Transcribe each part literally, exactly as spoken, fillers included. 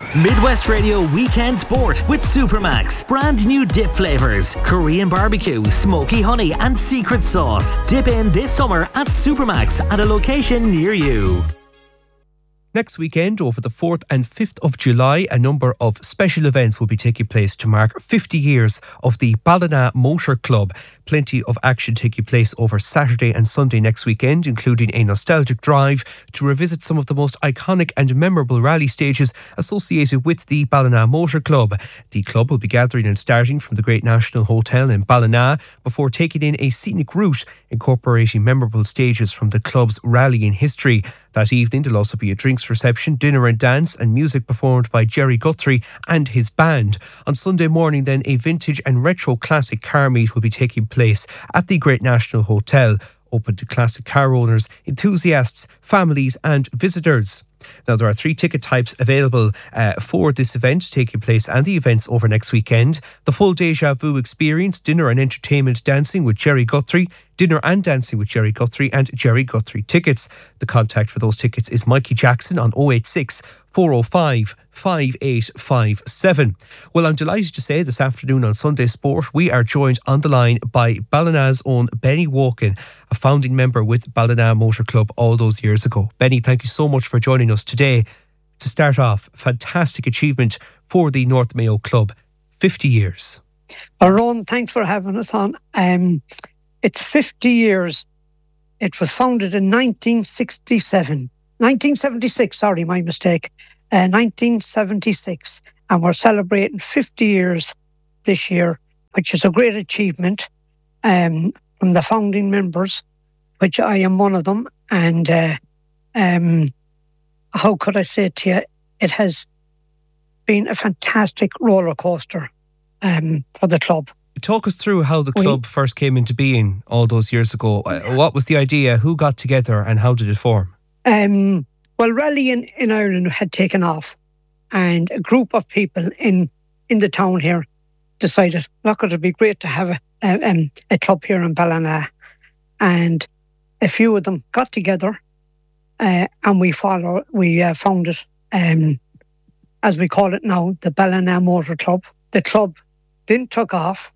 Midwest Radio Weekend Sport with Supermax. Brand new dip flavours. Korean barbecue, smoky honey and secret sauce. Dip in this summer at Supermax at a location near you. Next weekend, over the fourth and fifth of July, a number of special events will be taking place to mark fifty years of the Ballina Motor Club. Plenty of action taking place over Saturday and Sunday next weekend, including a nostalgic drive to revisit some of the most iconic and memorable rally stages associated with the Ballina Motor Club. The club will be gathering and starting from the Great National Hotel in Ballina before taking in a scenic route incorporating memorable stages from the club's rallying history. That evening there'll also be a drinks reception, dinner and dance and music performed by Jerry Guthrie and his band. On Sunday morning then, a vintage and retro classic car meet will be taking place at the Great National Hotel, open to classic car owners, enthusiasts, families and visitors. Now, there are three ticket types available uh, for this event taking place and the events over next weekend. The full Deja Vu experience, dinner and entertainment dancing with Jerry Guthrie, dinner and dancing with Jerry Guthrie and Jerry Guthrie tickets. The contact for those tickets is Mikey Jackson on oh eight six, four oh five, five eight five seven. Well, I'm delighted to say this afternoon on Sunday Sport, we are joined on the line by Ballina's own Benny Walkin, a founding member with Ballina Motor Club all those years ago. Benny, thank you so much for joining us today. To start off, fantastic achievement for the North Mayo Club, fifty years. Well, Ron, thanks for having us on. Um, it's fifty years. It was founded in nineteen sixty-seven. nineteen seventy-six, sorry, my mistake. Uh, nineteen seventy-six. And we're celebrating fifty years this year, which is a great achievement um, from the founding members, which I am one of them. And uh, um, how could I say it to you? It has been a fantastic roller coaster um, for the club. Talk us through how the club we, first came into being all those years ago. What was the idea? Who got together and how did it form? Um, well, rallying in Ireland had taken off, and a group of people in, in the town here decided, look, it would be great to have a, a, um, a club here in Ballina. And a few of them got together uh, and we follow, we uh, founded, um, as we call it now, the Ballina Motor Club. The club then took off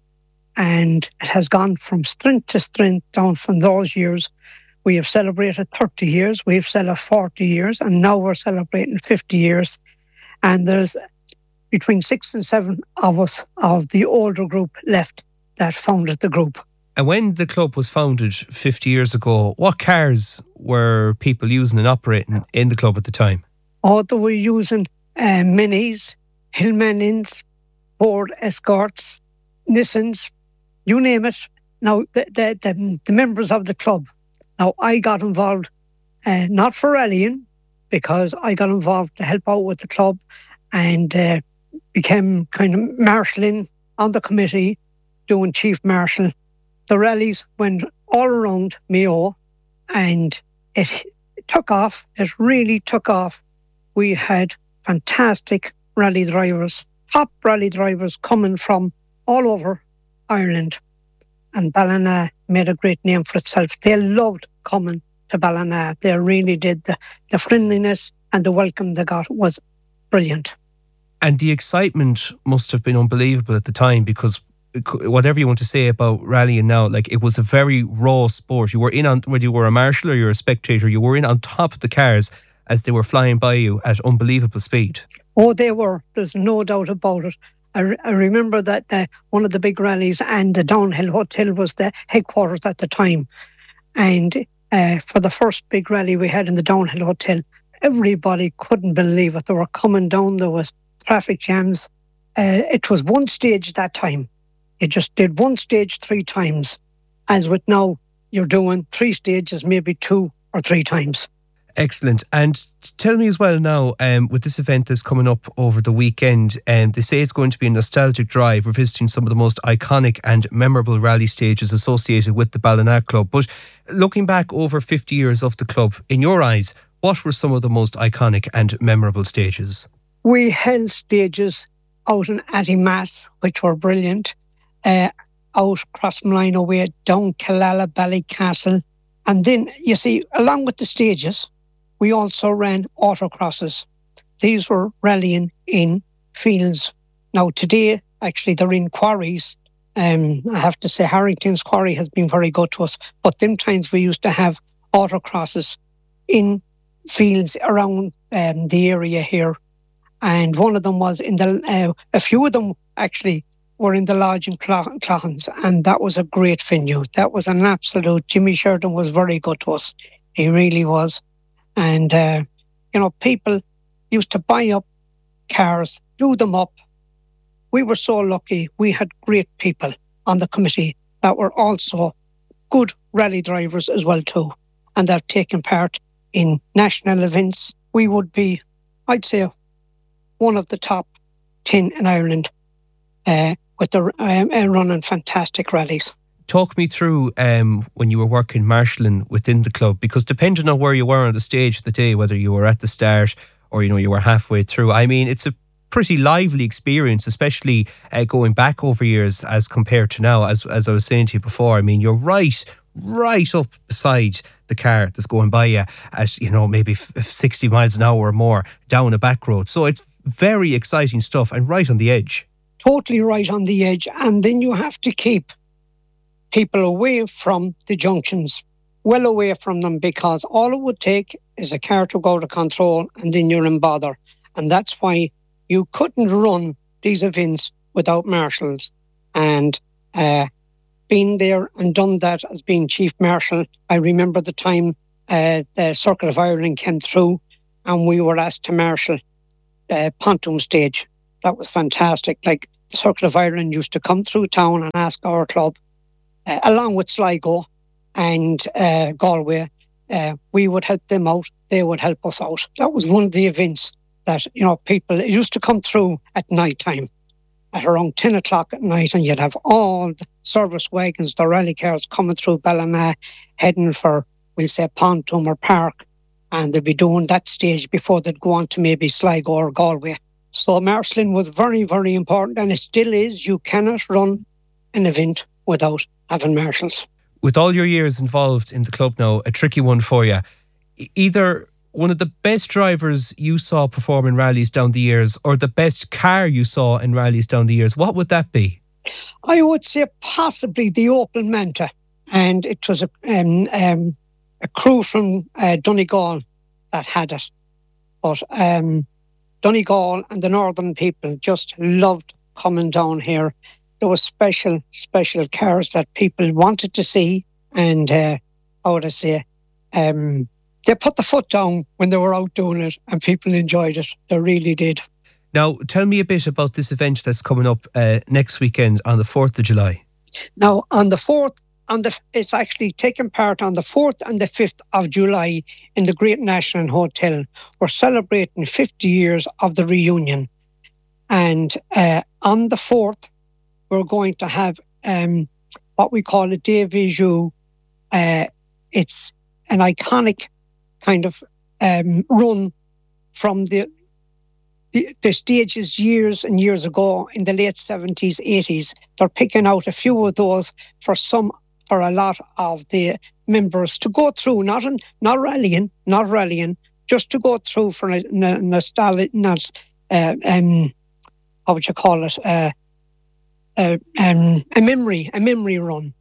and it has gone from strength to strength down from those years. We have celebrated thirty years, we've celebrated forty years, and now we're celebrating fifty years. And there's between six and seven of us of the older group left that founded the group. And when the club was founded fifty years ago, what cars were people using and operating in the club at the time? Oh, they were using uh, Minis, Hillmannings, Ford Escorts, Nissans, you name it. Now, the, the, the, the members of the club, now I got involved, uh, not for rallying, because I got involved to help out with the club and uh, became kind of marshalling on the committee, doing chief marshal. The rallies went all around Mayo and it, it took off. It really took off. We had fantastic rally drivers, top rally drivers coming from all over Ireland. And Ballina made a great name for itself. They loved coming to Ballina. They really did. The, the friendliness and the welcome they got was brilliant. And the excitement must have been unbelievable at the time, because whatever you want to say about rallying now, like, it was a very raw sport. You were in on, whether you were a marshal or you're a spectator, you were in on top of the cars as they were flying by you at unbelievable speed. Oh, they were. There's no doubt about it. I, re- I remember that the, one of the big rallies, and the Downhill Hotel was the headquarters at the time. And uh, for the first big rally we had in the Downhill Hotel, everybody couldn't believe it. They were coming down. There was traffic jams. Uh, it was one stage that time. You just did one stage three times. As with now, you're doing three stages, maybe two or three times. Excellent. And tell me as well now, um, with this event that's coming up over the weekend, um, they say it's going to be a nostalgic drive, revisiting some of the most iconic and memorable rally stages associated with the Ballina Club. But looking back over fifty years of the club, in your eyes, what were some of the most iconic and memorable stages? We held stages out in Attymass, which were brilliant, uh, out Crossmline away, down Killala, Ballycastle. And then, you see, along with the stages, we also ran autocrosses. these were rallying in fields. Now today, actually, they're in quarries. Um, I have to say Harrington's quarry has been very good to us, but them times we used to have autocrosses in fields around um, the area here, and one of them was in the, uh, a few of them actually were in the lodge in Cla- Clahans, and that was a great venue. That was an absolute, Jimmy Sheridan was very good to us. He really was. And, uh, you know, people used to buy up cars, do them up. We were so lucky. We had great people on the committee that were also good rally drivers as well too, and they've taken part in national events. We would be, I'd say, one of the top ten in Ireland uh, with the um, uh, running fantastic rallies. Talk me through um, when you were working marshalling within the club, because depending on where you were on the stage of the day, whether you were at the start or you know you were halfway through, I mean, it's a pretty lively experience, especially uh, going back over years as compared to now. As as I was saying to you before, I mean, you're right, right up beside the car that's going by you at, you know, maybe sixty miles an hour or more down a back road. So it's very exciting stuff and right on the edge. Totally right on the edge. And then you have to keep people away from the junctions, well away from them, because all it would take is a car to go to control and then you're in bother. And that's why you couldn't run these events without marshals. And uh, being there and done that as being chief marshal, I remember the time uh, the Circle of Ireland came through and we were asked to marshal uh, Pontoon Stage. That was fantastic. Like, the Circle of Ireland used to come through town and ask our club, uh, along with Sligo and uh, Galway, uh, we would help them out, they would help us out. That was one of the events that, you know, people, it used to come through at night time, at around ten o'clock at night, and you'd have all the service wagons, the rally cars coming through Ballina, heading for, we'll say, Pontoon or Park, and they'd be doing that stage before they'd go on to maybe Sligo or Galway. So marshalling was very, very important, and it still is. You cannot run an event without having marshals. With all your years involved in the club now, a tricky one for you. Either one of the best drivers you saw perform in rallies down the years, or the best car you saw in rallies down the years, what would that be? I would say possibly the Opel Manta, and it was a um, um, a crew from uh, Donegal that had it. But um, Donegal and the northern people just loved coming down here. There were special, special cars that people wanted to see, and uh, how would I say, um, they put the foot down when they were out doing it, and people enjoyed it. They really did. Now, tell me a bit about this event that's coming up uh, next weekend on the fourth of July. Now, on the fourth, on the it's actually taking part on the fourth and the fifth of July in the Great National Hotel. We're celebrating fifty years of the reunion. And uh, on the fourth, we're going to have um, what we call a début. Uh, it's an iconic kind of um, run from the, the the stages years and years ago in the late seventies, eighties. They're picking out a few of those for some for a lot of the members to go through, not in, not rallying, not rallying, just to go through for a nostalgia, not uh, um, how would you call it? Uh, uh, um, a memory, a memory run,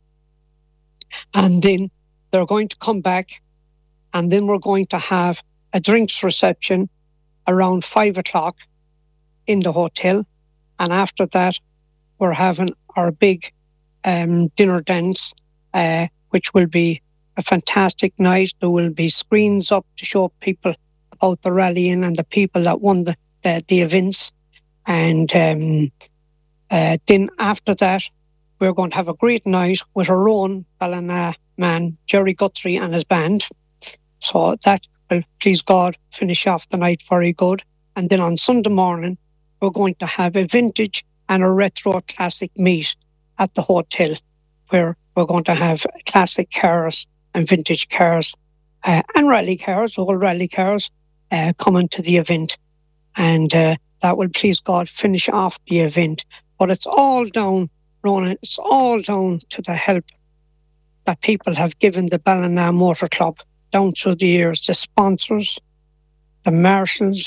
and then they're going to come back. And then we're going to have a drinks reception around five o'clock in the hotel. And after that, we're having our big um, dinner dance, uh, which will be a fantastic night. There will be screens up to show people about the rallying and the people that won the, the, the events. And um, uh, then after that, we're going to have a great night with our own Ballina man, Jerry Guthrie, and his band. So that will, please God, finish off the night very good. And then on Sunday morning, we're going to have a vintage and a retro classic meet at the hotel, where we're going to have classic cars and vintage cars uh, and rally cars, old rally cars, uh, coming to the event. And uh, that will, please God, finish off the event. But it's all down, Ronan, it's all down to the help that people have given the Ballina Motor Club down through the years, the sponsors, the marshals,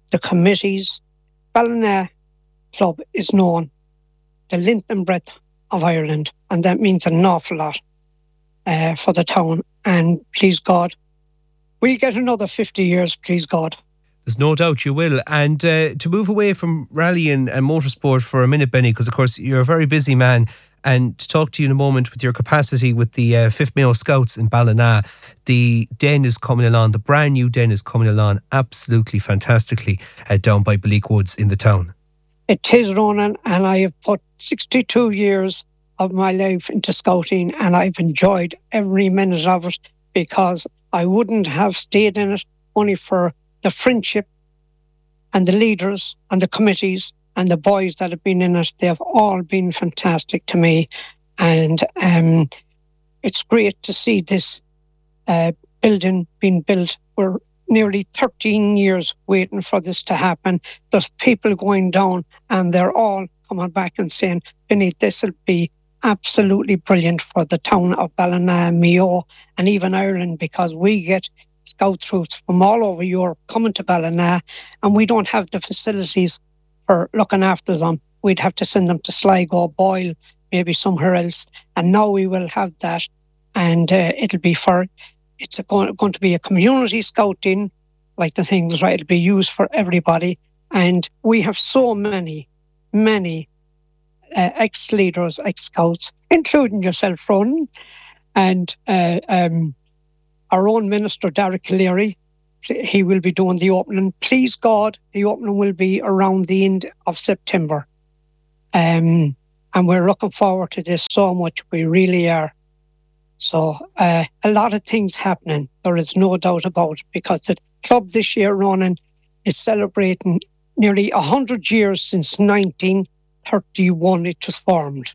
the committees. Ballina Club is known the length and breadth of Ireland, and that means an awful lot uh, for the town. And please God, we'll get another fifty years, please God. There's no doubt you will. And uh, to move away from rallying and motorsport for a minute, Benny, because of course you're a very busy man, and to talk to you in a moment with your capacity with the uh, fifth Mayo Scouts in Ballina, the den is coming along, the brand new den is coming along absolutely fantastically uh, down by Bleak Woods in the town. It is, Ronan, and I have put sixty-two years of my life into scouting, and I've enjoyed every minute of it, because I wouldn't have stayed in it only for the friendship and the leaders and the committees and the boys that have been in it. They've all been fantastic to me, and um, it's great to see this uh, building being built. We're nearly thirteen years waiting for this to happen. There's people going down, and they're all coming back and saying, Vinny, this will be absolutely brilliant for the town of Ballina, Mayo, and even Ireland, because we get scout troops from all over Europe coming to Ballina, and we don't have the facilities for looking after them. We'd have to send them to Sligo, Boyle, maybe somewhere else, and now we will have that, and uh, it'll be for, it's a, going, going to be a community scouting, like the thing was right, it'll be used for everybody, and we have so many, many uh, ex-leaders, ex-scouts, including yourself, Ron, and uh, um, our own minister, Derek Cleary. He will be doing the opening. Please God, the opening will be around the end of September. Um, and we're looking forward to this so much. We really are. So uh, a lot of things happening. There is no doubt about it, because the club this year, Ronan, is celebrating nearly one hundred years since nineteen thirty-one it was formed.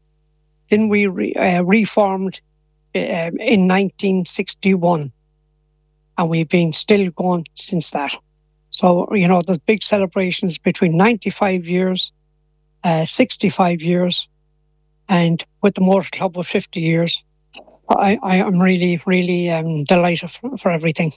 Then we re- uh, reformed uh, in nineteen sixty-one. And we've been still going since that. So, you know, there's big celebrations between ninety-five years, uh, sixty-five years, and with the Motor Club with fifty years. I, I am really, really um, delighted for, for everything.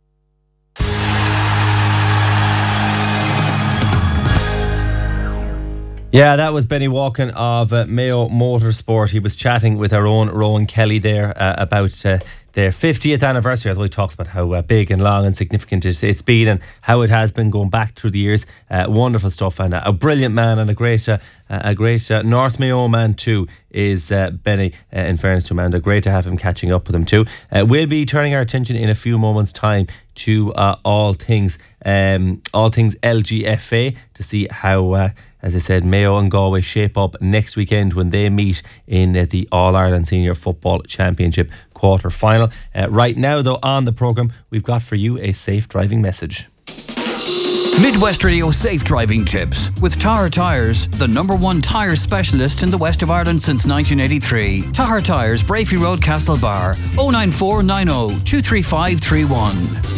Yeah, that was Benny Walken of uh, Mayo Motorsport. He was chatting with our own Rowan Kelly there uh, about uh, their fiftieth anniversary. Although he talks about how uh, big and long and significant it's, it's been, and how it has been going back through the years. Uh, wonderful stuff, and uh, a brilliant man, and a great uh, a great uh, North Mayo man too is uh, Benny, uh, in fairness to Amanda. Great to have him catching up with him too. Uh, we'll be turning our attention in a few moments' time to uh, all things um, all things L G F A, to see how uh, as I said, Mayo and Galway shape up next weekend when they meet in uh, the All-Ireland Senior Football Championship quarter-final. Uh, right now, though, on the programme, we've got for you a safe driving message. Midwest Radio Safe Driving Tips with Tahar Tyres, the number one tyre specialist in the west of Ireland since nineteen eighty-three. Tahar Tyres, Brafey Road, Castlebar, oh nine four nine oh two three five three one.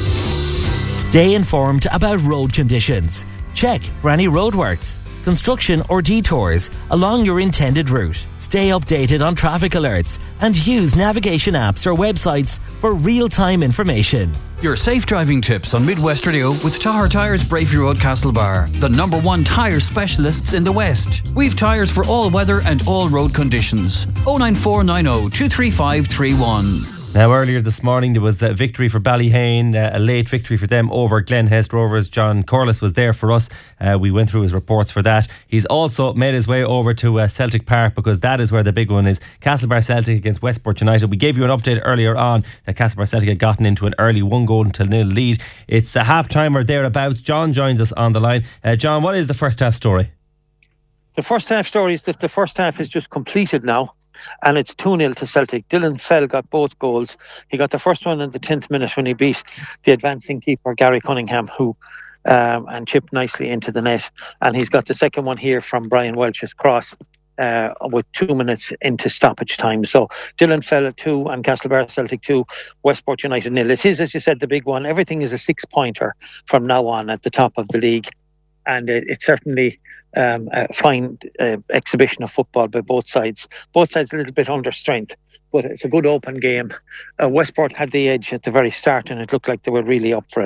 Stay informed about road conditions. Check for any roadworks, construction or detours along your intended route. Stay updated on traffic alerts and use navigation apps or websites for real-time information. Your safe driving tips on Midwest Radio with Tahar Tyres, Brafey Road, Castlebar, the number one tyre specialists in the West. We've tyres for all weather and all road conditions. oh nine four nine oh two three five three one. Now, earlier this morning, there was a victory for Ballyhane, uh, a late victory for them over Glen Hest Rovers. John Corliss was there for us. Uh, we went through his reports for that. He's also made his way over to uh, Celtic Park, because that is where the big one is. Castlebar Celtic against Westport United. We gave you an update earlier on that Castlebar Celtic had gotten into an early one goal until nil lead. It's a half-time or thereabouts. John joins us on the line. Uh, John, what is the first half story? The first half story is that the first half is just completed now, and it's two nil to Celtic. Dylan Fell got both goals. He got the first one in the tenth minute when he beat the advancing keeper Gary Cunningham, who um, and chipped nicely into the net. And he's got the second one here from Brian Welch's cross uh, with two minutes into stoppage time. So Dylan Fell at two and Castlebar Celtic two, Westport United nil. It is, as you said, the big one. Everything is a six-pointer from now on at the top of the league. And it, it's certainly um, a fine uh, exhibition of football by both sides. Both sides a little bit under strength, but it's a good open game. Uh, Westport had the edge at the very start, and it looked like they were really up for it.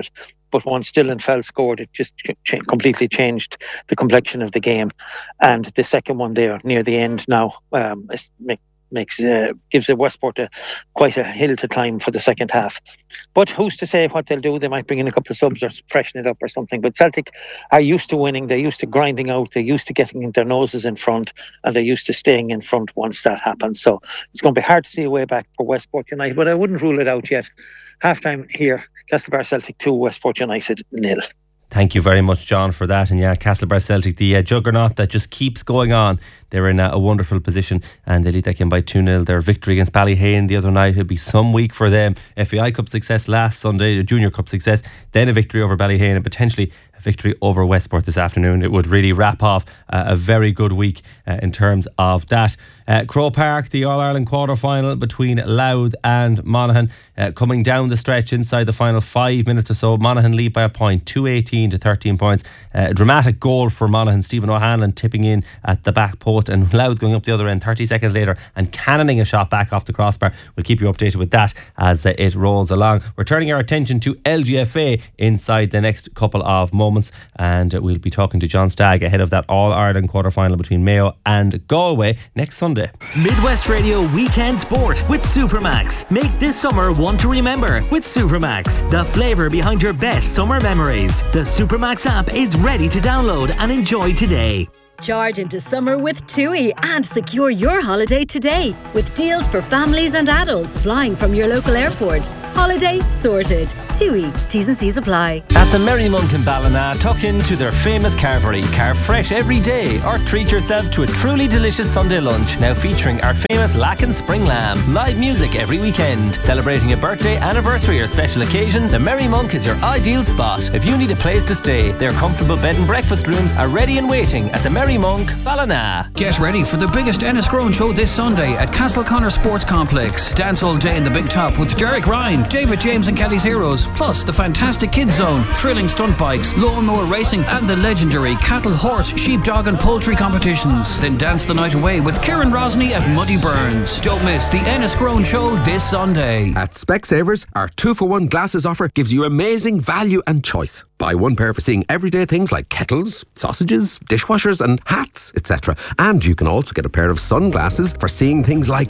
but once Dylan Fell scored, it just ch- completely changed the complexion of the game. And the second one there near the end now um, make, makes uh, gives the Westport a, quite a hill to climb for the second half. But who's to say what they'll do? They might bring in a couple of subs or freshen it up or something. But Celtic are used to winning. They're used to grinding out. They're used to getting their noses in front, and they're used to staying in front once that happens. So it's going to be hard to see a way back for Westport United, but I wouldn't rule it out yet. Half time here, Castlebar Celtic two, Westport United nil. Thank you very much, John, for that. And yeah, Castlebar Celtic, the uh, juggernaut that just keeps going on. They're in a, a wonderful position, and they lead that game by two nil. Their victory against Ballyhane the other night, it'll be some week for them. F A I Cup success last Sunday, a Junior Cup success, then a victory over Ballyhane, and potentially a victory over Westport this afternoon. It would really wrap off uh, a very good week uh, in terms of that. Uh, Croke Park, the All-Ireland quarter-final between Louth and Monaghan, uh, coming down the stretch inside the final five minutes or so. Monaghan lead by a point, two eighteen to thirteen points. Uh, a dramatic goal for Monaghan, Stephen O'Hanlon tipping in at the back post, and Louth going up the other end thirty seconds later and cannoning a shot back off the crossbar. We'll keep you updated with that as uh, it rolls along. We're turning our attention to L G F A inside the next couple of moments, and uh, we'll be talking to John Stagg ahead of that All-Ireland quarter-final between Mayo and Galway next Sunday. Midwest Radio Weekend Sport with Supermax. Make this summer one to remember with Supermax, the flavour behind your best summer memories. The Supermax app is ready to download and enjoy today. Charge into summer with TUI and secure your holiday today with deals for families and adults flying from your local airport. Holiday sorted. TUI. T's and C's apply. At the Merry Monk in Ballina, tuck into their famous carvery. Carve fresh every day or treat yourself to a truly delicious Sunday lunch, now featuring our famous Lacken Spring Lamb. Live music every weekend. Celebrating a birthday, anniversary or special occasion, the Merry Monk is your ideal spot. If you need a place to stay, their comfortable bed and breakfast rooms are ready and waiting at the Merry Monk, Ballina. Get ready for the biggest Enniscrone show this Sunday at Castleconnor Sports Complex. Dance all day in the Big Top with Derek Ryan, David James and Kelly's Heroes, plus the fantastic Kids Zone, thrilling stunt bikes, lawnmower racing and the legendary cattle, horse, sheepdog and poultry competitions. Then dance the night away with Kieran Rosny at Muddy Burns. Don't miss the Enniscrone show this Sunday. At Specsavers, our two for one glasses offer gives you amazing value and choice. Buy one pair for seeing everyday things like kettles, sausages, dishwashers and hats, et cetera. And you can also get a pair of sunglasses for seeing things like...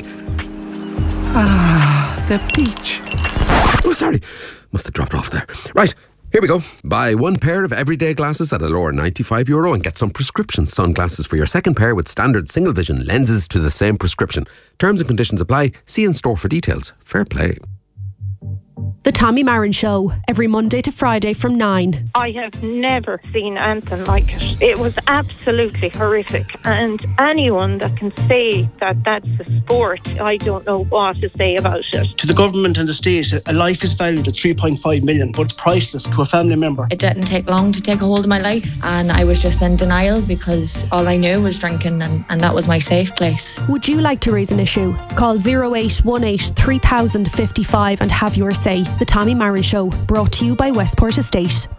Ah, the beach. Oh, sorry. Must have dropped off there. Right, here we go. Buy one pair of everyday glasses at a lower ninety-five euro and get some prescription sunglasses for your second pair with standard single vision lenses to the same prescription. Terms and conditions apply. See in store for details. Fair play. The Tommy Marin Show, every Monday to Friday from nine. I have never seen anything like it. It was absolutely horrific. And anyone that can say that that's a sport, I don't know what to say about it. To the government and the state, a life is valued at three point five million, but it's priceless to a family member. It didn't take long to take a hold of my life, and I was just in denial because all I knew was drinking, and, and that was my safe place. Would you like to raise an issue? Call zero eight one eight three thousand fifty-five and have your say. The Tommy Marin Show, brought to you by Westport Estate.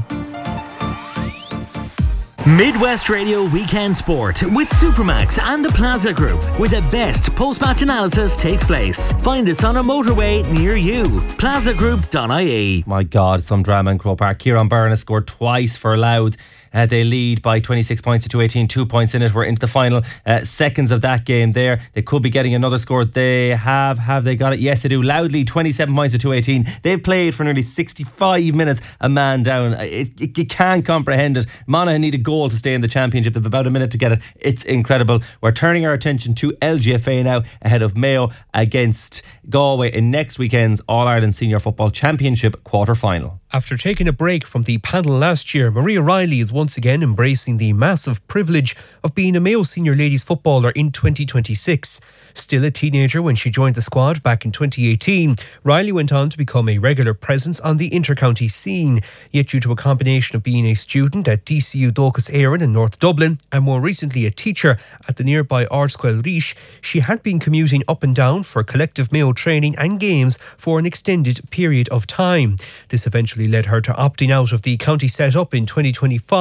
Midwest Radio Weekend Sport with Supermax and the Plaza Group, where the best post-match analysis takes place. Find us on a motorway near you. plaza group dot I E. My God, some drama in Croke Park. Kieran Byrne has scored twice for Louth. Uh, they lead by twenty-six points to two eighteen, two points in it. We're into the final uh, seconds of that game there. They could be getting another score. They have, have they got it? Yes, they do. Louth lead twenty-seven points to two eighteen. They've played for nearly sixty-five minutes, a man down. It, it, you can't comprehend it. Monaghan need a goal to stay in the championship. They've about a minute to get it. It's incredible. We're turning our attention to L G F A now, ahead of Mayo against Galway in next weekend's All-Ireland Senior Football Championship quarter-final. After taking a break from the panel last year, Maria Riley is once again embracing the massive privilege of being a Mayo senior ladies footballer in twenty twenty-six. Still a teenager when she joined the squad back in twenty eighteen, Riley went on to become a regular presence on the inter-county scene. Yet due to a combination of being a student at D C U Docus Éireann in North Dublin and more recently a teacher at the nearby Ardscoil Rish, she had been commuting up and down for collective Mayo training and games for an extended period of time. This eventually led her to opting out of the county set-up in twenty twenty-five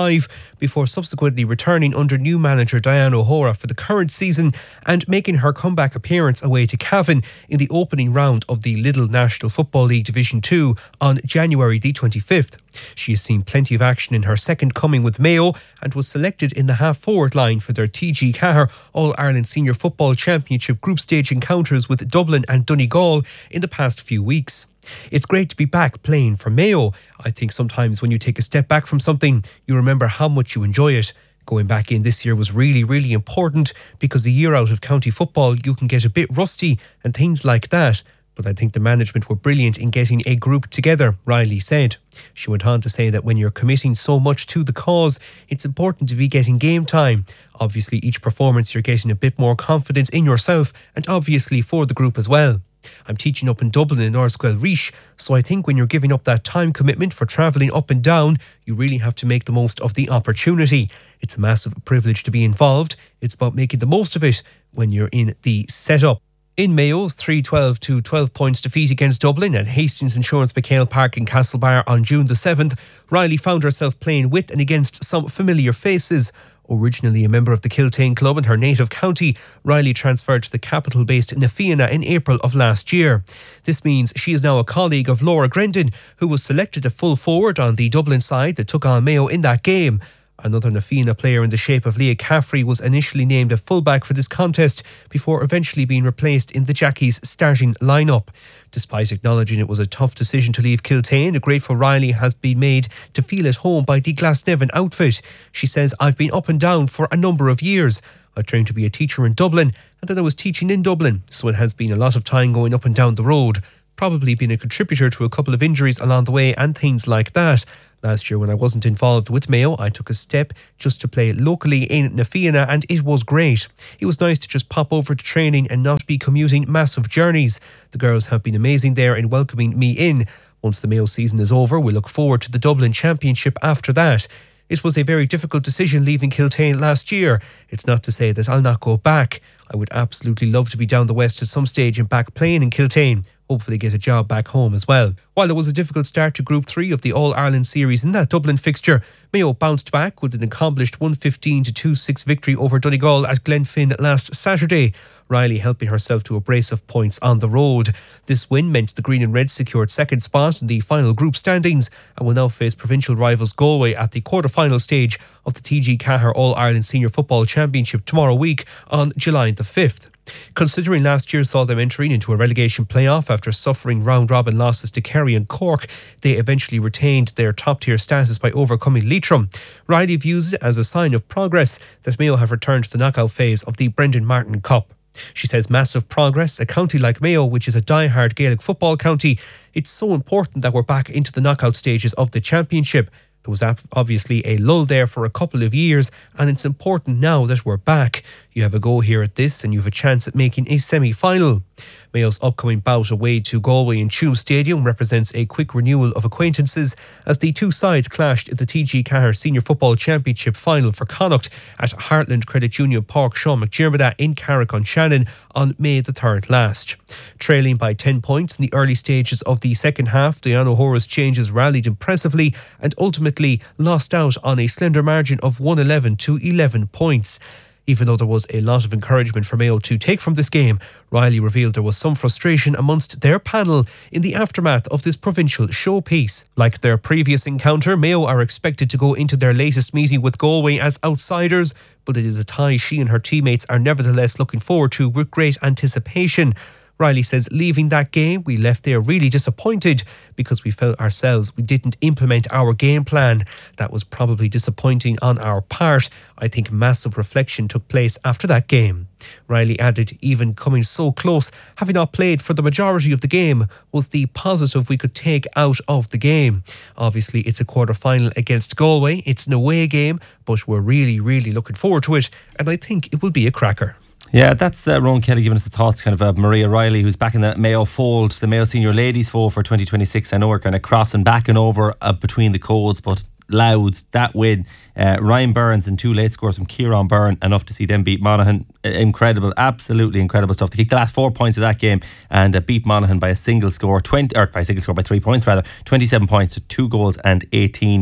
twenty-five before subsequently returning under new manager Diane O'Hora for the current season and making her comeback appearance away to Cavan in the opening round of the Lidl National Football League Division two on January the twenty-fifth. She has seen plenty of action in her second coming with Mayo and was selected in the half-forward line for their T G Cahir All-Ireland Senior Football Championship group stage encounters with Dublin and Donegal in the past few weeks. It's great to be back playing for Mayo. I think sometimes when you take a step back from something, you remember how much you enjoy it. Going back in this year was really, really important because a year out of county football, you can get a bit rusty and things like that. But I think the management were brilliant in getting a group together, Riley said. She went on to say that when you're committing so much to the cause, it's important to be getting game time. Obviously, each performance you're getting a bit more confidence in yourself and obviously for the group as well. I'm teaching up in Dublin in Orsquell Reach, so I think when you're giving up that time commitment for travelling up and down, you really have to make the most of the opportunity. It's a massive privilege to be involved. It's about making the most of it when you're in the setup. In Mayo's three twelve to twelve points defeat against Dublin at Hastings Insurance McHale Park in Castlebar on June the seventh, Riley found herself playing with and against some familiar faces. Originally a member of the Kiltane club in her native county, Riley transferred to the capital-based Na Fianna in April of last year. This means she is now a colleague of Laura Grendon, who was selected a full forward on the Dublin side that took on Mayo in that game. Another Na Fianna player in the shape of Leah Caffrey was initially named a fullback for this contest before eventually being replaced in the Jackies' starting lineup. Despite acknowledging it was a tough decision to leave Kiltane, a grateful Riley has been made to feel at home by the Glasnevin outfit. She says, "I've been up and down for a number of years. I trained to be a teacher in Dublin and then I was teaching in Dublin, so it has been a lot of time going up and down the road. Probably been a contributor to a couple of injuries along the way and things like that. Last year when I wasn't involved with Mayo, I took a step just to play locally in Na Fianna and it was great. It was nice to just pop over to training and not be commuting massive journeys. The girls have been amazing there in welcoming me in. Once the Mayo season is over, we look forward to the Dublin Championship after that. It was a very difficult decision leaving Kiltane last year. It's not to say that I'll not go back. I would absolutely love to be down the west at some stage and back playing in Kiltane. Hopefully get a job back home as well. While it was a difficult start to Group three of the All-Ireland Series in that Dublin fixture, Mayo bounced back with an accomplished one fifteen to two six victory over Donegal at Glenfin last Saturday. Riley helping herself to a brace of points on the road. This win meant the Green and Red secured second spot in the final group standings and will now face provincial rivals Galway at the quarter-final stage of the T G Cahir All-Ireland Senior Football Championship tomorrow week on July the fifth. Considering last year saw them entering into a relegation playoff after suffering round-robin losses to Kerry and Cork, they eventually retained their top-tier status by overcoming Leitrim. Riley views it as a sign of progress that Mayo have returned to the knockout phase of the Brendan Martin Cup. She says massive progress, a county like Mayo, which is a die-hard Gaelic football county, it's so important that we're back into the knockout stages of the championship. There was obviously a lull there for a couple of years and it's important now that we're back. You have a go here at this and you have a chance at making a semi-final. Mayo's upcoming bout away to Galway in Tuam Stadium represents a quick renewal of acquaintances as the two sides clashed at the T G Cahir Senior Football Championship final for Connacht at Heartland Credit Union Park Sean McDermott in Carrick-on-Shannon on May the third last. Trailing by ten points in the early stages of the second half, Diane O'Hora's changes rallied impressively and ultimately lost out on a slender margin of one eleven to eleven points. Even though there was a lot of encouragement for Mayo to take from this game, Riley revealed there was some frustration amongst their panel in the aftermath of this provincial showpiece. Like their previous encounter, Mayo are expected to go into their latest meeting with Galway as outsiders, but it is a tie she and her teammates are nevertheless looking forward to with great anticipation. Riley says leaving that game, we left there really disappointed because we felt ourselves we didn't implement our game plan. That was probably disappointing on our part. I think massive reflection took place after that game. Riley added, even coming so close, having not played for the majority of the game, was the positive we could take out of the game. Obviously, it's a quarter-final against Galway. It's an away game, but we're really, really looking forward to it, and I think it will be a cracker. Yeah, that's uh, Rowan Kelly giving us the thoughts kind of of Maria Riley, who's back in the Mayo fold, the Mayo Senior Ladies fold for twenty twenty-six. I know we're kind of crossing back and over uh, between the codes, but loud, that win. Uh, Ryan Burns and two late scores from Kieran Byrne, enough to see them beat Monaghan. Uh, incredible, absolutely incredible stuff. They kicked the last four points of that game and uh, beat Monaghan by a single score, twenty or by a single score by three points rather, twenty-seven points to two goals and eighteen.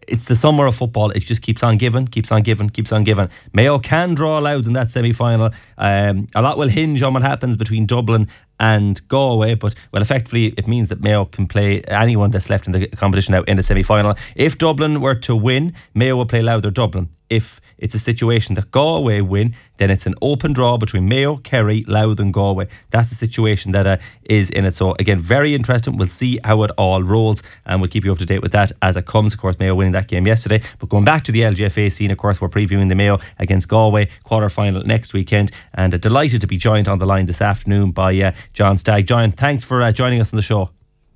it's the summer of football. It just keeps on giving, keeps on giving, keeps on giving. Mayo can draw Louth in that semi-final. Um, a lot will hinge on what happens between Dublin and Galway, but well, effectively it means that Mayo can play anyone that's left in the competition now in the semi-final. If Dublin were to win, Mayo will play Louth or Dublin. If it's a situation that Galway win, then it's an open draw between Mayo, Kerry, Louth and Galway. That's the situation that uh, is in it. So again, very interesting. We'll see how it all rolls and we'll keep you up to date with that as it comes. Of course, Mayo winning that game yesterday. But going back to the L G F A scene, of course, we're previewing the Mayo against Galway quarter-final next weekend, and uh, delighted to be joined on the line this afternoon by uh, John Stagg. John, thanks for uh, joining us on the show.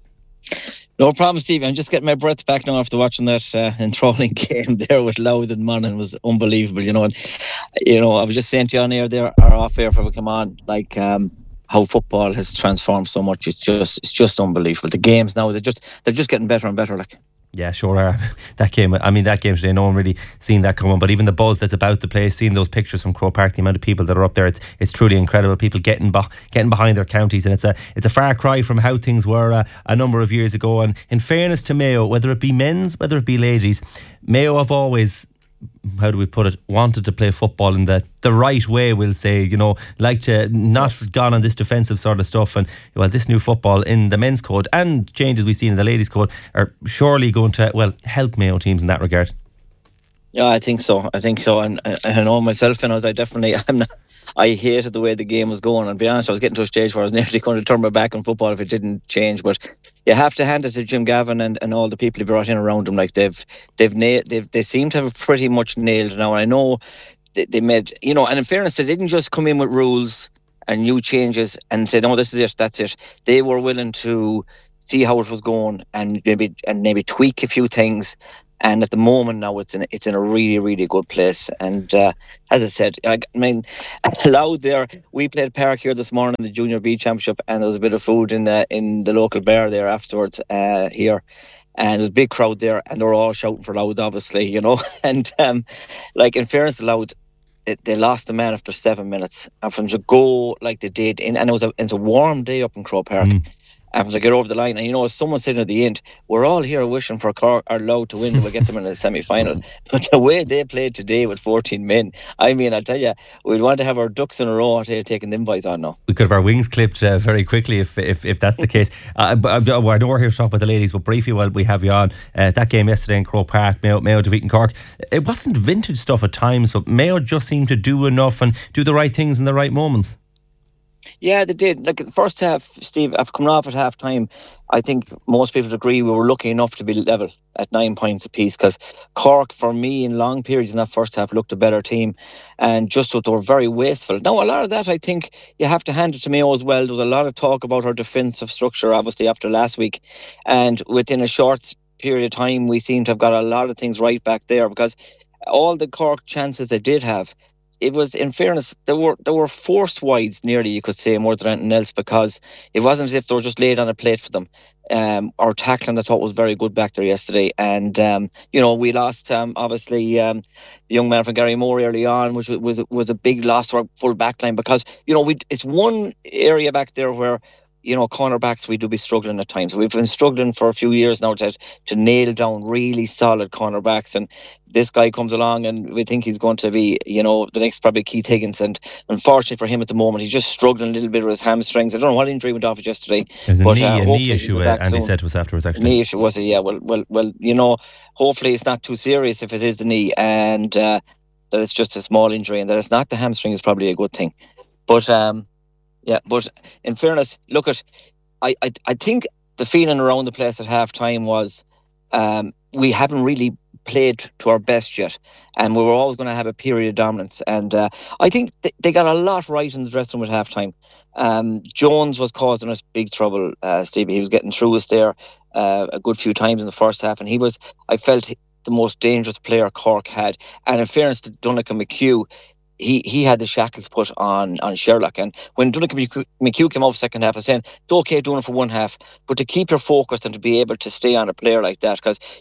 No problem, Steve. I'm just getting my breath back now after watching that uh, enthralling game there with Louth and Monaghan. It was unbelievable, you know. And you know, I was just saying to you on air there, or off air, before we come on, like um, how football has transformed so much. It's just, it's just unbelievable. The games now, they're just, they're just getting better and better. Like. Yeah, sure are. That game, I mean, that game today, no one really seen that coming. But even the buzz that's about the place, seeing those pictures from Croke Park, the amount of people that are up there, it's it's truly incredible. People getting be- getting behind their counties, and it's a it's a far cry from how things were uh, a number of years ago. And in fairness to Mayo, whether it be men's, whether it be ladies, Mayo have always, how do we put it, wanted to play football in the, the right way, we'll say, you know, like to not gone on this defensive sort of stuff. And well, this new football in the men's code and changes we've seen in the ladies code are surely going to, well, help Mayo teams in that regard. Yeah, I think so. I think so. And I, I know myself, you know, I definitely, I'm not, I hated the way the game was going. And to be honest, I was getting to a stage where I was nearly going to turn my back on football if it didn't change. But you have to hand it to Jim Gavin and, and all the people he brought in around him. Like they've they've nailed, they've they seem to have pretty much nailed now. And I know they, they made, you know, and in fairness, they didn't just come in with rules and new changes and say, no, this is it, that's it. They were willing to see how it was going and maybe and maybe tweak a few things. And at the moment now, it's in it's in a really really good place. And uh, as I said, I, I mean, Louth there. We played Park here this morning in the Junior B Championship, and there was a bit of food in the in the local bar there afterwards uh, here, and there's a big crowd there, and they were all shouting for Louth, obviously, you know. And um, like in fairness to Louth, it, they lost the man after seven minutes, and from to go like they did, in, and it was a it's a warm day up in Croke Park. Mm. And to get over the line, and you know, as someone said at the end, we're all here wishing for Cork or Louth to win and we'll get them in the semi-final. But the way they played today with fourteen men, I mean, I tell you, we'd want to have our ducks in a row to taking them boys on now. We could have our wings clipped uh, very quickly if if, if that's the case. Uh, but, uh, well, I know we're here to talk about the ladies, but briefly while we have you on, uh, that game yesterday in Croke Park, Mayo, Mayo defeating Cork, it wasn't vintage stuff at times, but Mayo just seemed to do enough and do the right things in the right moments. Yeah, they did. Like the first half, Steve, I've come off at half time. I think most people would agree we were lucky enough to be level at nine points apiece, because Cork, for me, in long periods in that first half, looked a better team and just thought they were very wasteful. Now, a lot of that, I think, you have to hand it to Mayo as well. There was a lot of talk about our defensive structure, obviously, after last week. And within a short period of time, we seem to have got a lot of things right back there, because all the Cork chances they did have, it was, in fairness, there were there were forced wides nearly, you could say, more than anything else, because it wasn't as if they were just laid on a plate for them. Um, our tackling, I thought, was very good back there yesterday. And, um, you know, we lost, um, obviously, um, the young man from Gary Moore early on, which was, was, was a big loss to our full back line, because, you know, we it's one area back there where, you know, cornerbacks, we do be struggling at times. We've been struggling for a few years now to to nail down really solid cornerbacks, and this guy comes along and we think he's going to be, you know, the next probably Keith Higgins, and unfortunately for him at the moment, he's just struggling a little bit with his hamstrings. I don't know what injury went off yesterday. There's a but, knee, uh, a knee issue, uh, Andy said to us afterwards, actually. Knee issue, was it? Yeah, well, well, well, you know, hopefully it's not too serious if it is the knee, and uh, that it's just a small injury, and that it's not the hamstring is probably a good thing. But, um, yeah, but in fairness, look at, I, I, I think the feeling around the place at half time was um, we haven't really played to our best yet, and we were always going to have a period of dominance. And uh, I think th- they got a lot right in the dressing room at half time. Um, Jones was causing us big trouble, uh, Stevie. He was getting through us there uh, a good few times in the first half, and he was, I felt, the most dangerous player Cork had. And in fairness to Donnchadh McHugh, He he had the shackles put on on Sherlock, and when Donnchadh McHugh came off second half, I was saying it's okay doing it for one half, but to keep your focus and to be able to stay on a player like that, because you know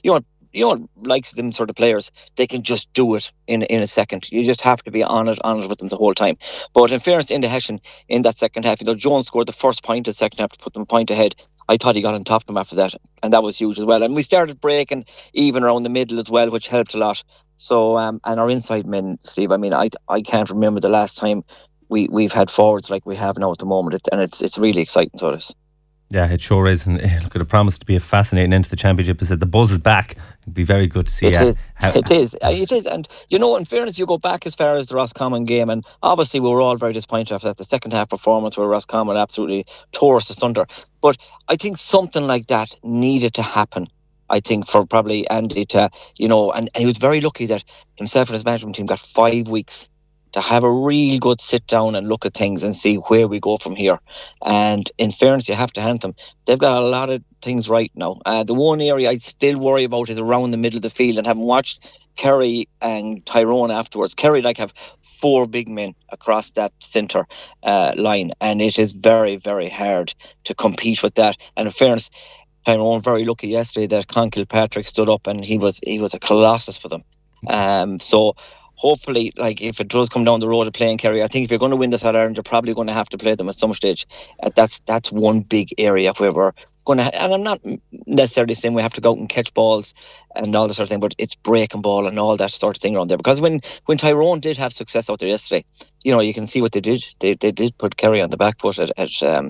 you know, likes them sort of players, they can just do it in in a second. You just have to be on it, on it with them the whole time. But in fairness, in the Hessian, in that second half, you know, Jones scored the first point in the second half to put them a point ahead. I thought he got on top of them after that, and that was huge as well. And we started breaking even around the middle as well, which helped a lot. So, um, and our inside men, Steve, I mean, I I can't remember the last time we, we've had forwards like we have now at the moment, it, and it's it's really exciting for us. Yeah, it sure is. And look, it promised to be a fascinating end to the championship. I said the buzz is back. It'd be very good to see. It, uh, is. How, it is. It is. And, you know, in fairness, you go back as far as the Roscommon game, and obviously we were all very disappointed after that. The second half performance where Roscommon absolutely tore us asunder. But I think something like that needed to happen. I think for probably Andy to, you know, and, and he was very lucky that himself and his management team got five weeks to have a real good sit down and look at things and see where we go from here. And in fairness, you have to hand them, they've got a lot of things right now. Uh, the one area I still worry about is around the middle of the field, and having watched Kerry and Tyrone afterwards, Kerry like have four big men across that centre uh, line, and it is very, very hard to compete with that. And in fairness, Tyrone very lucky yesterday that Con Kilpatrick stood up, and he was he was a colossus for them. Um, so hopefully, like if it does come down the road of playing Kerry, I think if you're going to win this All Ireland, you're probably going to have to play them at some stage. Uh, that's that's one big area where we're going to. Ha- and I'm not necessarily saying we have to go out and catch balls and all that sort of thing, but it's breaking ball and all that sort of thing around there. Because when when Tyrone did have success out there yesterday, you know, you can see what they did. They they did put Kerry on the back foot at at, um,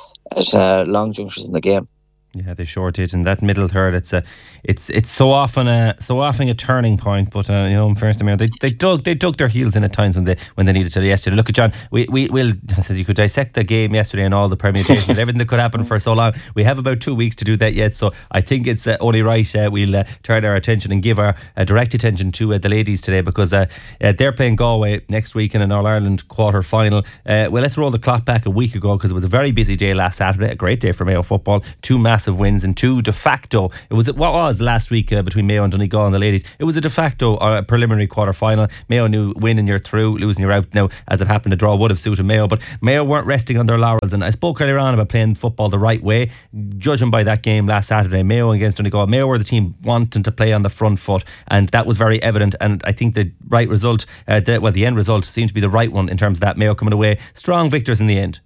at uh, long junctures in the game. Yeah, they sure did. In that middle third, it's a, it's it's so often a so often a turning point. But uh, you know, in fairness to Mayo, they they dug they dug their heels in at times when they when they needed to yesterday. Look at John. We we will. I said you could dissect the game yesterday and all the permutations and everything that could happen for so long. We have about two weeks to do that yet, so I think it's uh, only right uh, we'll uh, turn our attention and give our uh, direct attention to uh, the ladies today, because uh, uh, they're playing Galway next week in an All Ireland quarter final. Uh, well, let's roll the clock back a week ago, because it was a very busy day last Saturday. A great day for Mayo football. Two massive wins and two de facto. It was what was last week uh, between Mayo and Donegal and the ladies. It was a de facto uh, preliminary quarter final. Mayo knew winning you're through, losing you're out. Now, as it happened, a draw would have suited Mayo, but Mayo weren't resting on their laurels. And I spoke earlier on about playing football the right way. Judging by that game last Saturday, Mayo against Donegal, Mayo were the team wanting to play on the front foot, and that was very evident. And I think the right result, uh, the, well, the end result seemed to be the right one in terms of that. Mayo coming away strong victors in the end.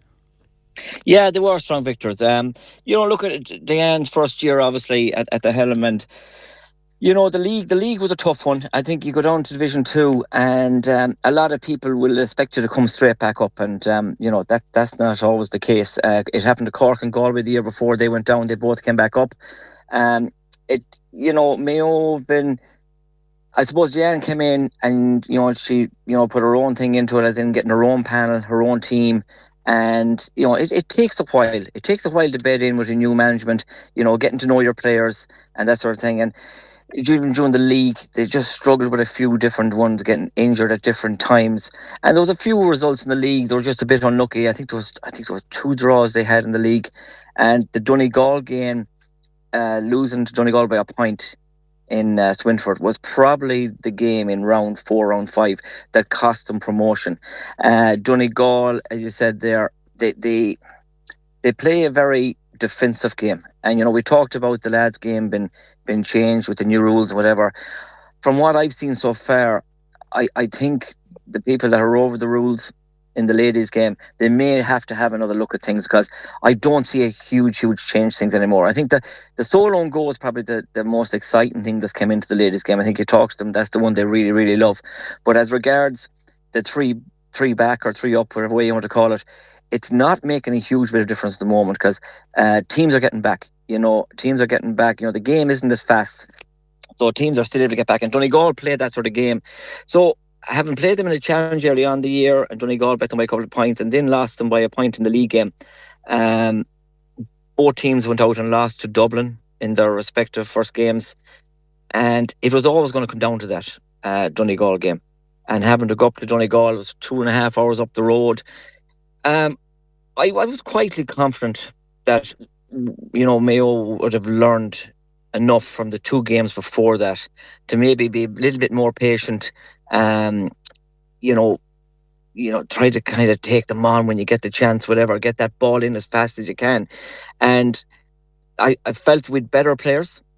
Yeah, they were strong victors. Um, you know, look at Diane's first year, obviously, at, at the helm, and you know, the league. The league was a tough one. I think you go down to Division Two, and um, a lot of people will expect you to come straight back up, and um, you know that that's not always the case. Uh, it happened to Cork and Galway the year before. They went down. They both came back up. Um, it, you know, Mayo have been. I suppose Diane came in, and you know, she, you know, put her own thing into it, as in getting her own panel, her own team. And, you know, it, it takes a while. It takes a while to bed in with a new management, you know, getting to know your players and that sort of thing. And even during the league, they just struggled with a few different ones, getting injured at different times. And there was a few results in the league. They were just a bit unlucky. I think there was, I think there was two draws they had in the league. And the Donegal game, uh, losing to Donegal by a point in uh, Swinford was probably the game in round four, round five that cost them promotion. Uh, Donegal, as you said there, they, they they play a very defensive game. And, you know, we talked about the lads' game being, being changed with the new rules and whatever. From what I've seen so far, I, I think the people that are over the rules in the ladies' game, they may have to have another look at things, because I don't see a huge, huge change things anymore. I think the, the solo and goal is probably the, the most exciting thing that's come into the ladies' game. I think you talk to them, that's the one they really, really love. But as regards the three three back or three up, whatever way you want to call it, it's not making a huge bit of difference at the moment, because uh, teams are getting back. You know, teams are getting back. You know, the game isn't as fast, so teams are still able to get back. And Donegal played that sort of game. So having played them in a challenge early on in the year, and Donegal beat them by a couple of points and then lost them by a point in the league game, um, both teams went out and lost to Dublin in their respective first games, and it was always going to come down to that uh, Donegal game. And having to go up to Donegal, it was two and a half hours up the road. Um, I, I was quietly confident that, you know, Mayo would have learned enough from the two games before that to maybe be a little bit more patient. Um, you know, you know, try to kind of take them on when you get the chance, whatever, get that ball in as fast as you can. And I, I felt with better players,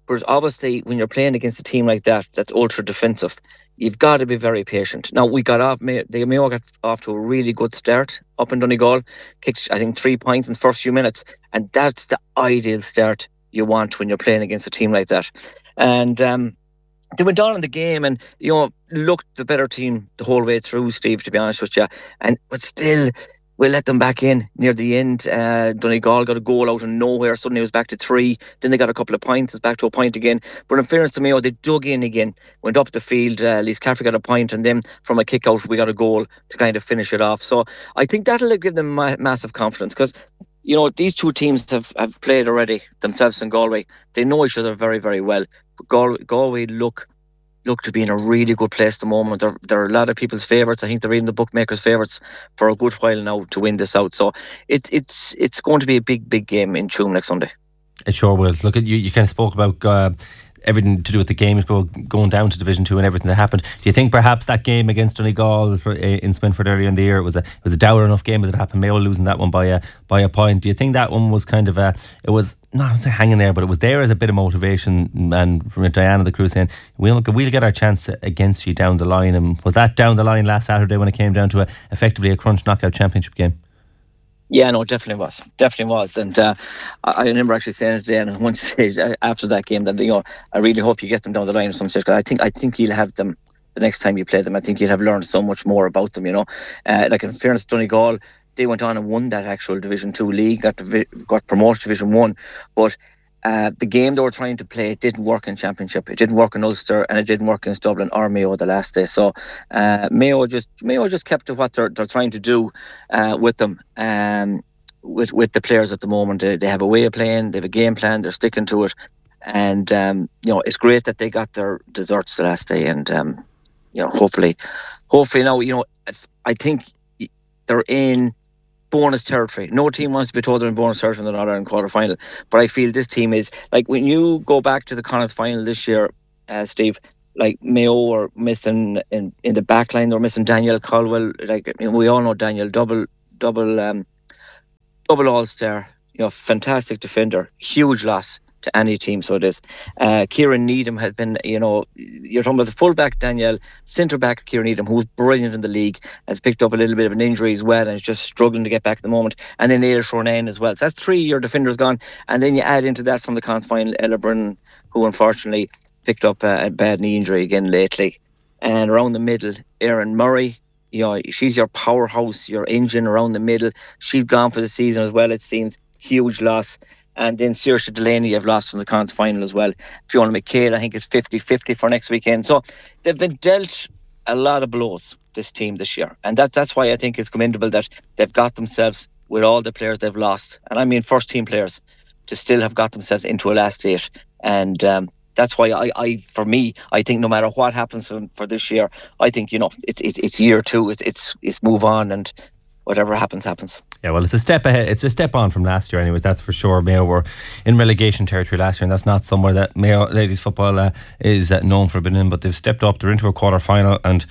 But obviously, when you're playing against a team like that, that's ultra defensive, you've got to be very patient. Now, we got off, the Mayo got off to a really good start up in Donegal, kicked, I think, three points in the first few minutes. And that's the ideal start you want when you're playing against a team like that. And um, they went on in the game and, you know, looked the better team the whole way through, Steve, to be honest with you. And But still, we let them back in near the end. Uh, Donegal got a goal out of nowhere. Suddenly it was back to three. Then they got a couple of points. It's back to a point again. But in fairness to Mayo, they dug in again, went up the field. Uh, Lise Caffrey got a point, and then from a kick out, we got a goal to kind of finish it off. So I think that'll give them ma- massive confidence because, you know, these two teams have, have played already themselves in Galway. They know each other very, very well. But Gal- Galway look look to be in a really good place at the moment. They're, they're a lot of people's favourites. I think they're even the bookmakers' favourites for a good while now to win this out. So it, it's it's going to be a big, big game in Tuam next Sunday. It sure will. Look, at you, you kind of spoke about uh, everything to do with the game, going down to Division Two and everything that happened. Do you think perhaps that game against Donegal in Swinford earlier in the year, it was a it was a dour enough game as it happened, Mayo losing that one by a by a point? Do you think that one was kind of a it was no, I wouldn't say hanging there, but it was there as a bit of motivation, and from Diana the crew saying we'll we'll get our chance against you down the line? And was that down the line last Saturday when it came down to a, effectively a crunch knockout championship game? Yeah, no, it definitely was. Definitely was. And uh, I remember actually saying it today, and one stage after that game that, you know, I really hope you get them down the line at some stage, because I think, I think you'll have them the next time you play them. I think you'll have learned so much more about them, you know. Uh, like in fairness to Donegal, they went on and won that actual Division two league, got, to, got promoted to Division one, but Uh, the game they were trying to play, it didn't work in Championship. It didn't work in Ulster, and it didn't work against Dublin or Mayo the last day. So uh, Mayo just Mayo just kept to what they're they're trying to do uh, with them, um, with with the players at the moment. They, they have a way of playing. They have a game plan. They're sticking to it, and um, you know, it's great that they got their desserts the last day. And um, you know, hopefully, hopefully now, you know, I think they're in bonus territory. No team wants to be told they're in bonus territory in the All-Ireland quarter-final, but I feel this team is, like, when you go back to the Connacht final this year, uh, Steve, like Mayo were missing in, in the back line, they were missing Daniel Caldwell. Like, you know, we all know Daniel, double double um, double All-Star, you know, fantastic defender, huge loss to any team. So it is. Uh, Kieran Needham has been, you know, you're talking about the full-back Daniel, centre-back Kieran Needham, who's brilliant in the league, has picked up a little bit of an injury as well and is just struggling to get back at the moment. And then Ailish Ronayne as well. So that's three, your defenders gone. And then you add into that from the Connacht final, Ella Brennan, who unfortunately picked up a, a bad knee injury again lately. And around the middle, Erin Murray, you know, she's your powerhouse, your engine around the middle. She's gone for the season as well, it seems. Huge loss. And then Saoirse Delaney have lost from the Connacht final as well. Fiona McHale, I think, is fifty-fifty for next weekend. So they've been dealt a lot of blows, this team, this year. And that, that's why I think it's commendable that they've got themselves, with all the players they've lost, and I mean first team players, to still have got themselves into a last eight. And um, that's why I, I, for me, I think no matter what happens for, for this year, I think, you know, it, it, it's year two, it's, it's, it's move on, and whatever happens, happens. Yeah, well, it's a step ahead. It's a step on from last year, anyways. That's for sure. Mayo were in relegation territory last year, and that's not somewhere that Mayo ladies football uh, is uh, known for being in. But they've stepped up. They're into a quarter final, and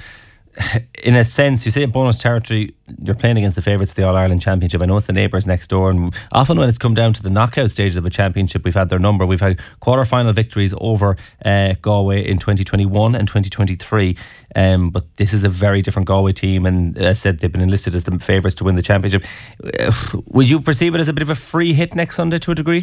in a sense, you say bonus territory, you're playing against the favourites of the All-Ireland Championship. I know it's the neighbours next door, and often when it's come down to the knockout stages of a championship, we've had their number. We've had quarter-final victories over uh, Galway in twenty twenty-one and twenty twenty-three, um, but this is a very different Galway team, and as I said, they've been enlisted as the favourites to win the championship. Uh, would you perceive it as a bit of a free hit next Sunday to a degree?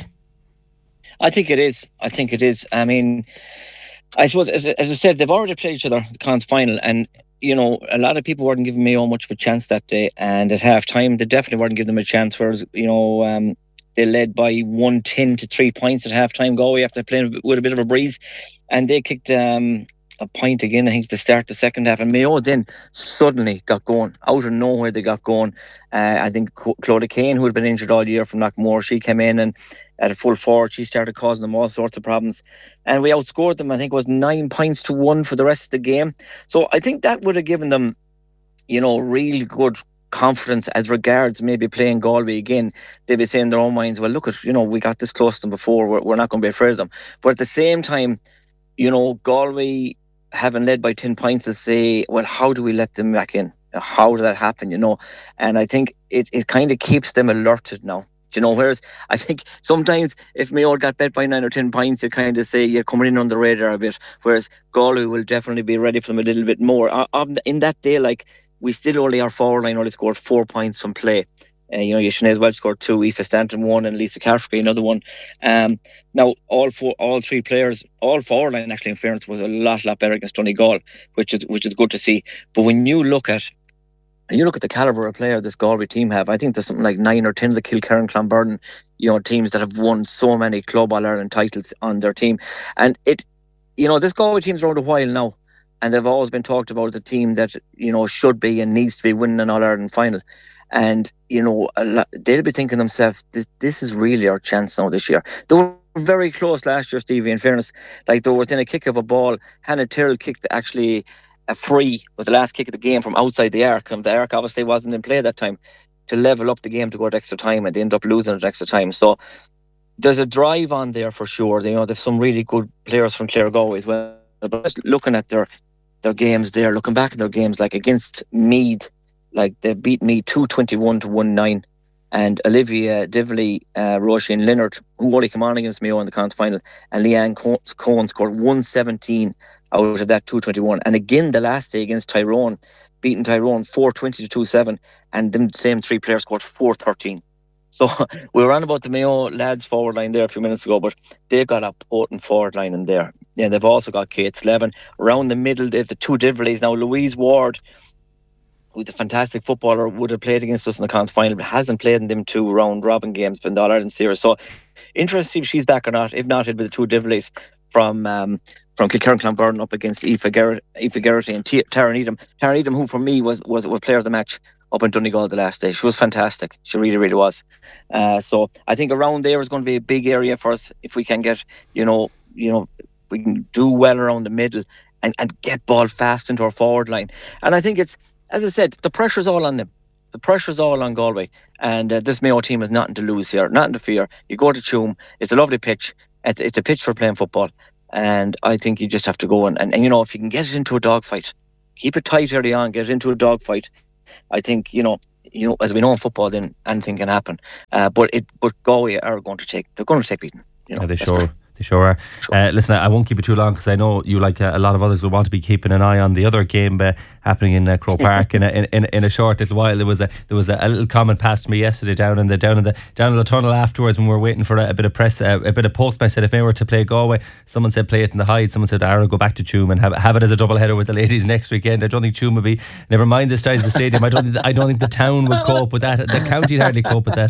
I think it is. I think it is. I mean, I suppose, as, as I said, they've already played each other, the Connacht final, and you know, a lot of people weren't giving Mayo much of a chance that day, and at half time they definitely weren't giving them a chance, whereas, you know, um, they led by one ten to three points at half time, Galway, after playing with a bit of a breeze, and they kicked um, a point again, I think, to start the second half, and Mayo then suddenly got going. Out of nowhere they got going. uh, I think Clodagh Kane, who had been injured all year from Knockmore, she came in and at a full forward, she started causing them all sorts of problems, and we outscored them. I think it was nine points to one for the rest of the game. So I think that would have given them, you know, real good confidence as regards maybe playing Galway again. They'd be saying in their own minds, well, look at, you know, we got this close to them before, we're, we're not going to be afraid of them. But at the same time, you know, Galway having led by ten points, to say, well, how do we let them back in? How did that happen, you know? And I think it, it kind of keeps them alerted now. Do you know, whereas I think sometimes if Mayo got bet by nine or ten points, you kind of say you're coming in on the radar a bit, whereas Galway will definitely be ready for them a little bit more. Uh, in that day, like, we still only, our forward line only scored four points from play. Uh, you know, Sinead Welch scored two, Aoife Stanton one, and Lisa Carfrey another one. Um, now, all four, all three players, all forward line actually, in fairness, was a lot, lot better against Donegal, which is which is good to see. But when you look at And you look at the calibre of player this Galway team have, I think there's something like nine or ten of the Kilkerran, Clonburden, you know, teams that have won so many Club All-Ireland titles on their team. And it, you know, this Galway team's around a while now, and they've always been talked about as a team that, you know, should be and needs to be winning an All-Ireland final. And, you know, a lot, they'll be thinking themselves, this, this is really our chance now this year. They were very close last year, Stevie, in fairness. Like, they were within a kick of a ball. Hannah Tyrrell kicked actually a free with the last kick of the game from outside the arc, and the arc obviously wasn't in play that time, to level up the game to go to extra time, and they end up losing at extra time. So there's a drive on there for sure. You know, there's some really good players from Clare Galway as well. But just looking at their their games there, looking back at their games, like against Meath, like they beat Meath two twenty-one to one nine, and Olivia Divley, uh, Roisin Leonard, who only came on against Mayo in the conference final, and Leanne Cohen scored one seventeen out of that two twenty-one. And again the last day against Tyrone, beating Tyrone four twenty to two seven, and them same three players scored four thirteen. So we were on about the Mayo lads forward line there a few minutes ago, but they've got a potent forward line in there. Yeah, they've also got Kate Slevin. Around the middle, they've the two Divleys. Now Louise Ward, who's a fantastic footballer, would have played against us in the conference final, but hasn't played in them two round robin games in the All-Ireland series. So interesting to see if she's back or not. If not, it'll be the two Divleys from um, from Kilkerran Clonburden up against Aoife Garrett, Aoife Garrity and T- Tara Needham. Tara Needham, who for me was, was, was player of the match up in Donegal the last day. She was fantastic. She really, really was. Uh, so I think around there is going to be a big area for us if we can get, you know, you know, we can do well around the middle and, and get ball fast into our forward line. And I think it's, as I said, the pressure's all on them. The pressure's all on Galway. And uh, this Mayo team has nothing to lose here, nothing to fear. You go to Tuam, it's a lovely pitch. It's, it's a pitch for playing football. And I think you just have to go and, and, and, you know, if you can get it into a dogfight, keep it tight early on, get it into a dogfight. I think, you know, you know, as we know in football, then anything can happen. Uh, but it, but Galway are going to take, they're going to take beating. You know, yeah, they sure. They sure are. Sure. Uh, listen, I won't keep it too long because I know you, like uh, a lot of others, will want to be keeping an eye on the other game uh, happening in uh, Croke Park in, a, in, in in a short little while. There was a there was a, a little comment passed me yesterday down in the down in the down in the tunnel afterwards when we were waiting for a, a bit of press, uh, a bit of post. I said if they were to play Galway, someone said play it in the Hyde. Someone said Aaron, go back to Tuam and have have it as a double header with the ladies next weekend. I don't think Tuam would be. Never mind the size of the stadium. I don't think the, I don't think the town would cope with that. The county would hardly cope with that.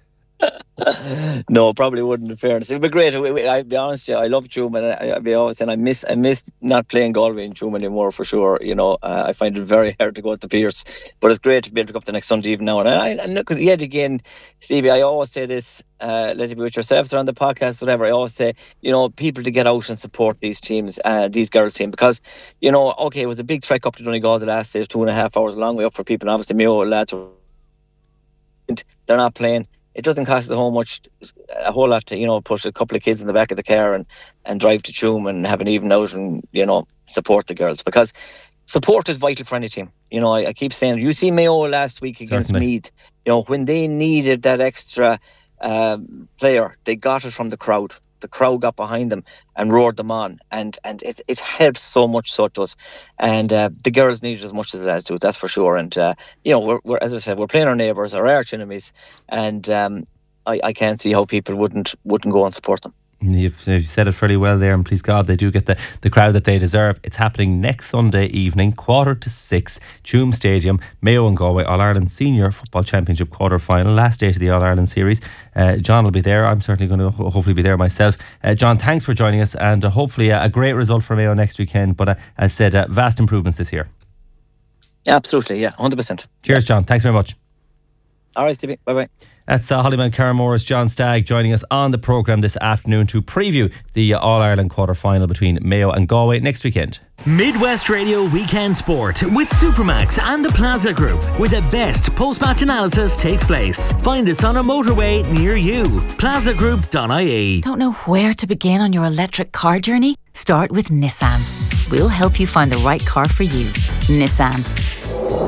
No, probably wouldn't, in fairness. It would be great. I'll be honest with you, I love Tuam, and I, I'll be honest, and I miss I miss not playing Galway in Tuam anymore, for sure. You know, uh, I find it very hard to go at the Pierce, but it's great to be able to go up the next Sunday evening now. And I, and look, yet again, Stevie, I always say this, uh, let it be with yourselves or on the podcast, whatever, I always say, you know, people to get out and support these teams, uh, these girls' team, because, you know, okay, it was a big trek up to Donegal the last day, it was two and a half hours, a long way up for people, and obviously Mayo lads are, they're not playing. It doesn't cost a whole much, a whole lot to, you know, put a couple of kids in the back of the car and, and drive to Tuam and have an evening out and, you know, support the girls, because support is vital for any team. You know, I, I keep saying, you see Mayo last week against Certainly. Meath, you know, when they needed that extra um, player, they got it from the crowd. The crowd got behind them and roared them on, and and it it helps so much, so it does. And uh, the girls need it as much as the lads do, that's for sure. And uh, you know, we're, we're as I said, we're playing our neighbours, our arch enemies, and um, I, I can't see how people wouldn't wouldn't go and support them. You've, you've said it fairly well there, and please God, they do get the, the crowd that they deserve. It's happening next Sunday evening, quarter to six, Tuam Stadium, Mayo and Galway, All-Ireland Senior Football Championship quarter final, last day to the All-Ireland series. Uh, John will be there. I'm certainly going to ho- hopefully be there myself. Uh, John, thanks for joining us, and uh, hopefully uh, a great result for Mayo next weekend. But uh, as I said, uh, vast improvements this year. Absolutely, yeah, one hundred percent. Cheers, John. Thanks very much. All right, Stevie. Bye bye. That's uh, Hollyman Carramores, John Stagg joining us on the programme this afternoon to preview the uh, All-Ireland quarter-final between Mayo and Galway next weekend. Midwest Radio Weekend Sport with Supermax and the Plaza Group, where the best post-match analysis takes place. Find us on a motorway near you. plaza group dot I E. Don't know where to begin on your electric car journey? Start with Nissan. We'll help you find the right car for you. Nissan.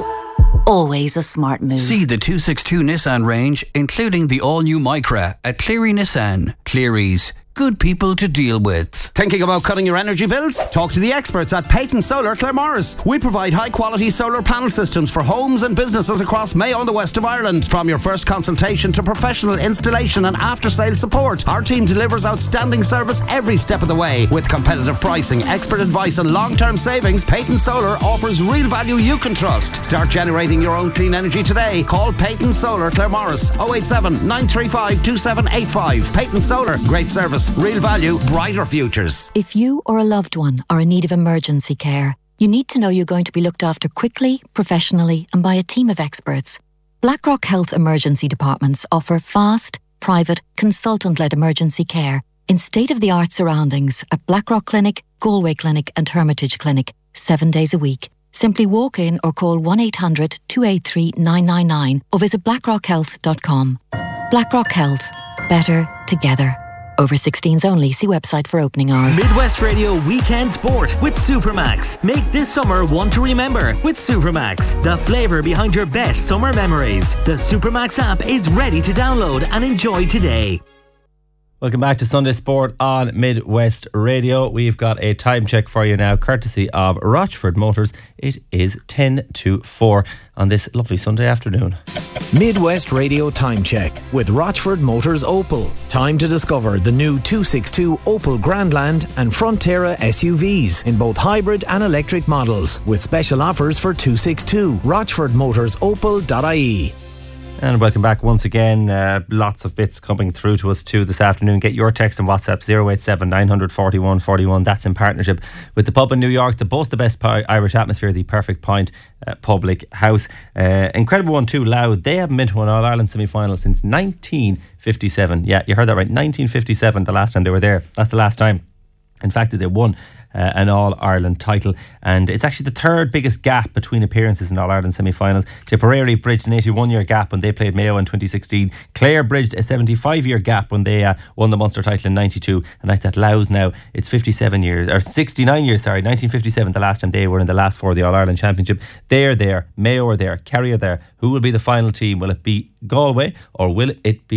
Always a smart move. See the two sixty-two Nissan range, including the all-new Micra at Cleary Nissan. Cleary's. Good people to deal with. Thinking about cutting your energy bills? Talk to the experts at Peyton Solar Claremorris. We provide high quality solar panel systems for homes and businesses across Mayo and the west of Ireland. From your first consultation to professional installation and after sale support, our team delivers outstanding service every step of the way. With competitive pricing, expert advice and long term savings, Peyton Solar offers real value you can trust. Start generating your own clean energy today. Call Peyton Solar Claremorris oh eight seven, nine three five, two seven eight five. Peyton Solar, great service, real value, brighter futures. If you or a loved one are in need of emergency care, you need to know you're going to be looked after quickly, professionally, and by a team of experts. Blackrock Health Emergency Departments offer fast, private, consultant-led emergency care in state-of-the-art surroundings at Blackrock Clinic, Galway Clinic and Hermitage Clinic, seven days a week. Simply walk in or call one eight hundred, two eight three, nine nine nine or visit blackrock health dot com. Blackrock Health. Better together. Over sixteens only. See website for opening hours. Midwest Radio Weekend Sport with Supermax. Make this summer one to remember with Supermax. The flavour behind your best summer memories. The Supermax app is ready to download and enjoy today. Welcome back to Sunday Sport on Midwest Radio. We've got a time check for you now, courtesy of Rochford Motors. It is ten to four on this lovely Sunday afternoon. Midwest Radio Time Check with Rochford Motors Opel. Time to discover the new two sixty-two Opel Grandland and Frontera S U Vs in both hybrid and electric models with special offers for two sixty-two. rochford motors opel dot I E. And welcome back once again. Uh, lots of bits coming through to us too this afternoon. Get your text and WhatsApp zero eight seven, nine four one, four one. That's in partnership with the pub in New York that boasts the best pi- Irish atmosphere, the Perfect Pint uh, Public House. Uh, incredible one too, Louth. They haven't been to an All-Ireland semi-final since nineteen fifty-seven. Yeah, you heard that right. nineteen fifty-seven, the last time they were there. That's the last time, in fact, that they won Uh, an All-Ireland title, and it's actually the third biggest gap between appearances in All-Ireland semi-finals. Tipperary bridged an eighty-one year gap when they played Mayo in twenty sixteen. Clare bridged a seventy-five year gap when they uh, won the Munster title in ninety-two, and like that, Louth now, it's fifty-seven years, or sixty-nine years, sorry, nineteen fifty-seven, the last time they were in the last four of the All-Ireland Championship. They're there, Mayo are there, Kerry are there. Who will be the final team? Will it be Galway or will it be